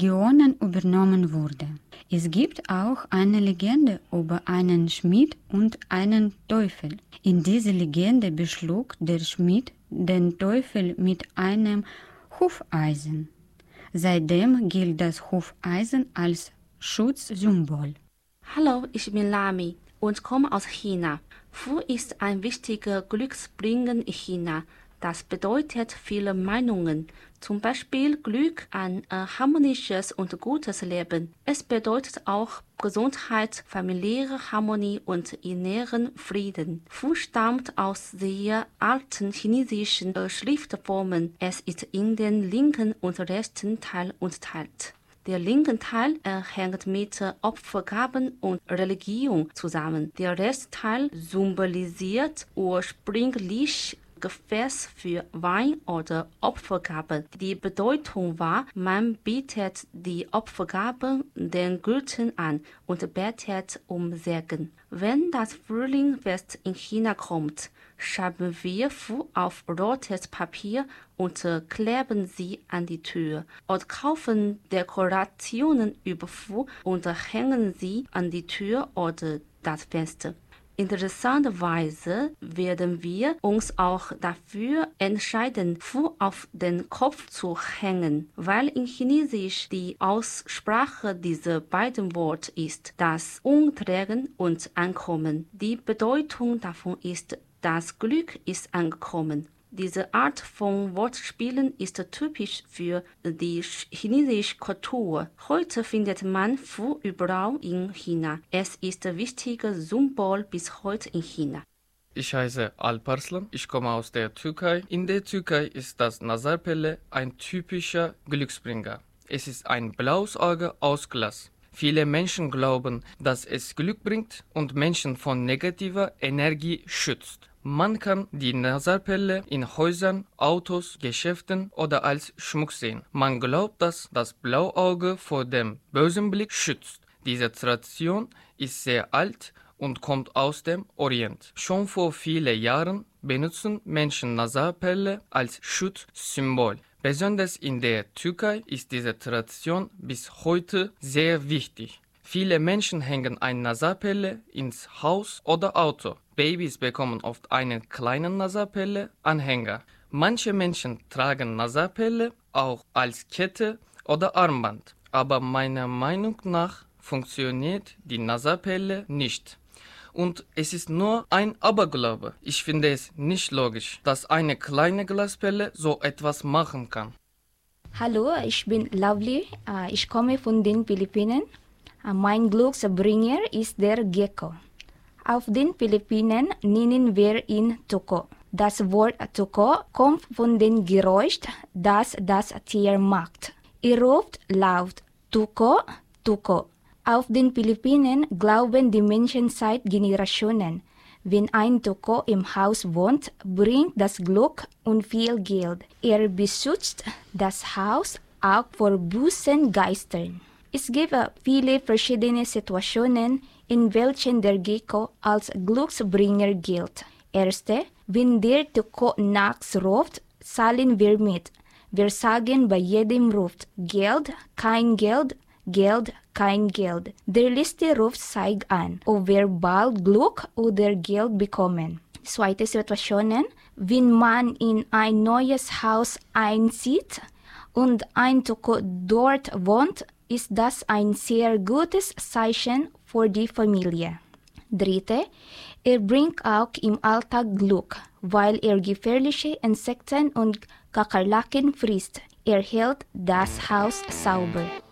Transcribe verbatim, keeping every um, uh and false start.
Religionen übernommen wurde. Es gibt auch eine Legende über einen Schmied und einen Teufel. In dieser Legende beschlug der Schmied den Teufel mit einem Hufeisen. Seitdem gilt das Hufeisen als Schutzsymbol. Hallo, ich bin Lami und komme aus China. Fu ist ein wichtiger Glücksbringer in China. Das bedeutet viele Meinungen, zum Beispiel Glück, ein äh, harmonisches und gutes Leben. Es bedeutet auch Gesundheit, familiäre Harmonie und inneren Frieden. Fu stammt aus sehr alten chinesischen äh, Schriftformen. Es ist in den linken und rechten Teil unterteilt. Der linke Teil äh, hängt mit äh, Opfergaben und Religion zusammen. Der Restteil symbolisiert ursprünglich Gefäß für Wein oder Opfergaben. Die Bedeutung war, man bietet die Opfergaben den Göttern an und betet um Segen. Wenn das Frühlingsfest in China kommt, schreiben wir Fu auf rotes Papier und kleben sie an die Tür oder kaufen Dekorationen über Fu und hängen sie an die Tür oder das Fenster. Interessanterweise werden wir uns auch dafür entscheiden, Fu auf den Kopf zu hängen, weil in Chinesisch die Aussprache dieser beiden Worte ist das Umtragen und Ankommen. Die Bedeutung davon ist, das Glück ist angekommen. Diese Art von Wortspielen ist typisch für die chinesische Kultur. Heute findet man Fu überall in China. Es ist ein wichtiges Symbol bis heute in China. Ich heiße Alparslan, ich komme aus der Türkei. In der Türkei ist das Nazarpelle ein typischer Glücksbringer. Es ist ein blaues Auge aus Glas. Viele Menschen glauben, dass es Glück bringt und Menschen von negativer Energie schützt. Man kann die Nazarpelle in Häusern, Autos, Geschäften oder als Schmuck sehen. Man glaubt, dass das blaue Auge vor dem bösen Blick schützt. Diese Tradition ist sehr alt und kommt aus dem Orient. Schon vor vielen Jahren benutzen Menschen Nazarpelle als Schutzsymbol. Besonders in der Türkei ist diese Tradition bis heute sehr wichtig. Viele Menschen hängen eine Nazarpelle ins Haus oder Auto. Babys bekommen oft einen kleinen Nazarpelle-Anhänger. Manche Menschen tragen Nazarpelle auch als Kette oder Armband. Aber meiner Meinung nach funktioniert die Nazarpelle nicht. Und es ist nur ein Aberglaube. Ich finde es nicht logisch, dass eine kleine Glaspelle so etwas machen kann. Hallo, ich bin Lovely. Ich komme von den Philippinen. Mein Glücksbringer ist der Gecko. Auf den Philippinen nennen wir ihn Tuko. Das Wort Tuko kommt von dem Geräusch, das das Tier macht. Er ruft laut Tuko, Tuko. Auf den Philippinen glauben die Menschen seit Generationen, wenn ein Tuko im Haus wohnt, bringt das Glück und viel Geld. Er beschützt das Haus auch vor bösen Geistern. Es gibt viele verschiedene Situationen, in welchen der Gecko als Glücksbringer gilt. Erste, wenn der Tuko nachts ruft, zahlen wir mit. Wir sagen bei jedem Ruf Geld, kein Geld, Geld, kein Geld. Der letzte Ruf zeigt an, ob wir bald Glück oder Geld bekommen. Zweite Situation, wenn man in ein neues Haus einzieht und ein Tuko dort wohnt, ist das ein sehr gutes Zeichen für die Familie. Dritte, er bringt auch im Alltag Glück, weil er gefährliche Insekten und Kakerlaken frisst. Er hält das Haus sauber.